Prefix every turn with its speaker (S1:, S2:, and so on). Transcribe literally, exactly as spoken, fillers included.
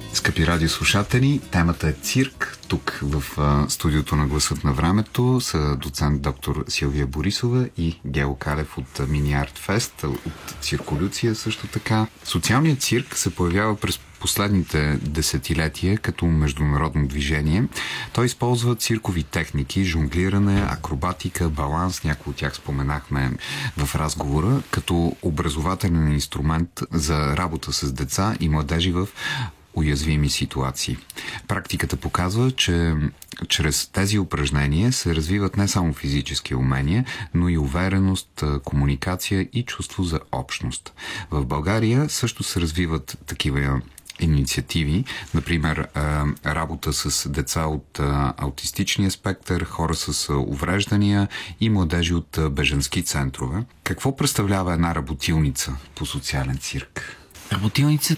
S1: Скъпи радиослушатели, темата е цирк. Тук в а, студиото на Гласът на времето са доцент доктор Силвия Борисова и Гео Калев от Мини Арт Фест, от Цирколюция също така. Социалният цирк се появява през последните десетилетия като международно движение. Той използва циркови техники, жонглиране, акробатика, баланс, някои от тях споменахме в разговора, като образователен инструмент за работа с деца и младежи в уязвими ситуации. Практиката показва, че чрез тези упражнения се развиват не само физически умения, но и увереност, комуникация и чувство за общност. В България също се развиват такива инициативи, например работа с деца от аутистичния спектър, хора с увреждания и младежи от бежански центрове. Какво представлява една работилница по социален цирк?
S2: Работилница